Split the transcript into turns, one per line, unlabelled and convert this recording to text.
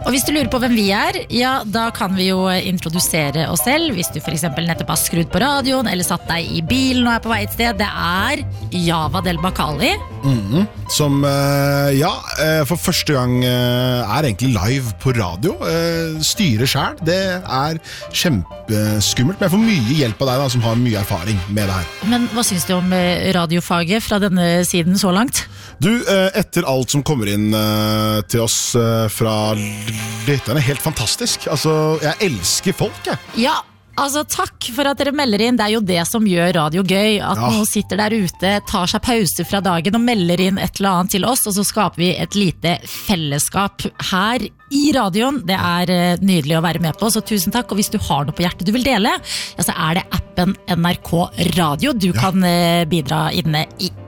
Og hvis du lurer på hvem vi ja, da kan vi jo introdusere oss selv. Hvis du for eksempel nettopp har skrudd på radioen, eller satt deg i bilen og på vei et sted. Det Java Del Bacali.
Som, for første gang egentlig live på radio. Styrer selv. Det kjempeskummelt, men jeg får mye hjelp av deg da, som har mye erfaring med det her.
Men hva synes du om radiofaget fra denne siden så langt?
Du, etter alt som kommer inn til oss fra lytterne, helt fantastisk. Altså, jeg elsker folk, jeg.
Ja, altså takk for at dere melder inn. Det jo det som gjør radio gøy. At noen sitter der ute, tar seg pause fra dagen og melder inn et eller annet til oss, og så skaper vi et lite fellesskap her i radioen. Det nydelig å være med på, så tusen takk. Og hvis du har noe på hjertet du vil dele, så det appen NRK Radio du kan bidra inne i.